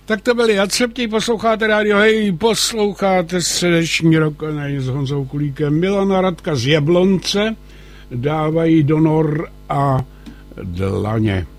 Tak to byli Accepti, posloucháte rádio, hej, posloucháte středeční Rock s Honzou Kulíkem. Milana Radka z Jablonce dávají Donor a Dlaně.